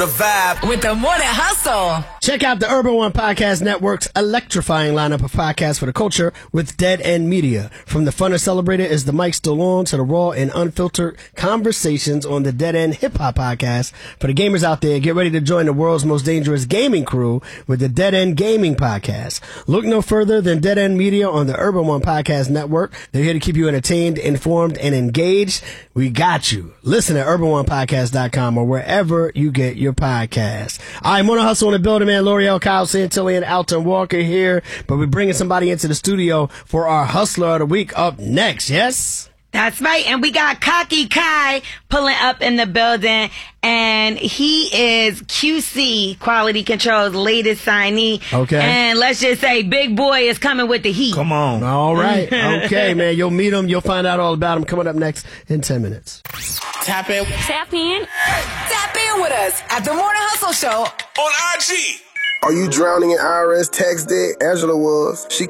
The vibe with the Morning Hustle. Check out the Urban One Podcast Network's electrifying lineup of podcasts for the culture with Dead End Media. From the fun and celebrated Is the Mic Still On to the raw and unfiltered conversations on the Dead End Hip Hop Podcast. For the gamers out there, get ready to join the world's most dangerous gaming crew with the Dead End Gaming Podcast. Look no further than Dead End Media on the Urban One Podcast Network. They're here to keep you entertained, informed, and engaged. We got you. Listen at urbanonepodcast.com or wherever you get your podcast. All right, Morning Hustle in the building, man. L'Oreal, Kyle Santilli, and Alton Walker here. But we're bringing somebody into the studio for our Hustler of the Week up next, yes? That's right. And we got Cocky Kai pulling up in the building. And he is QC, Quality Control's latest signee. Okay. And let's just say Big Boy is coming with the heat. Come on. All right. Okay, man. You'll meet him. You'll find out all about him coming up next in 10 minutes. Tap in. Tap in. Tap in with us at the Morning Hustle Show On IG. Are you drowning in IRS tax debt? Angela was. She